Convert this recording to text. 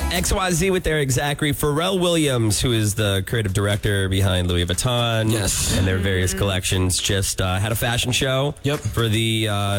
XYZ with Eric Zachary. Pharrell Williams, who is the creative director behind Louis Vuitton Yes. and their various collections, just had a fashion show Yep. for the